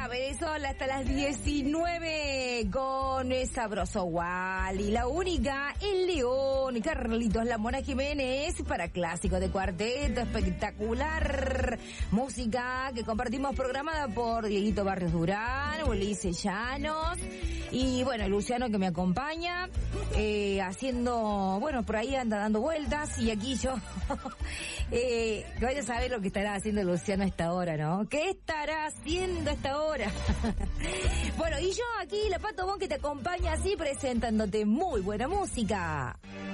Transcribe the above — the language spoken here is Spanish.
Sol hasta las 19 con Sabroso Wally, la única, el León, Carlitos La Mona Jiménez para clásico de cuarteto, espectacular música que compartimos programada por Dieguito Barrios Durán, Ulises Llanos y bueno, Luciano que me acompaña haciendo, bueno, por ahí anda dando vueltas y aquí yo que vaya a saber lo que estará haciendo Luciano a esta hora, ¿no? ¿Qué estará haciendo a esta hora? Bueno, y yo aquí, la Pato Bon, que te acompaña así presentándote muy buena música.